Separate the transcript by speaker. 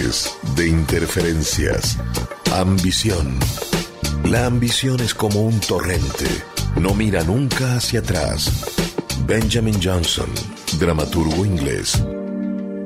Speaker 1: voces, de interferencias. Ambición. La ambición es como un torrente. No mira nunca hacia atrás. Benjamin Johnson, dramaturgo inglés.